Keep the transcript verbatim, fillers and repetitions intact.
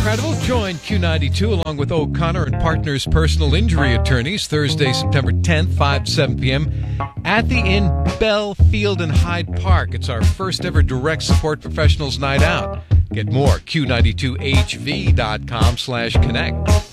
Incredible. Join Q ninety-two along with O'Connor and Partners Personal Injury Attorneys Thursday, September tenth, five to seven p.m. at the Inn Belfield in Hyde Park. It's our first ever direct support professionals night out. Get more, Q ninety-two H V dot com slash connect.